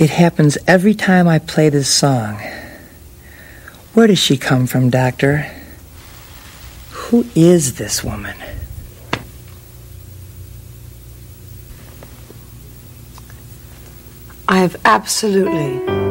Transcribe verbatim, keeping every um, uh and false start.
It happens every time I play this song. Where does she come from, Doctor? Who is this woman? I have absolutely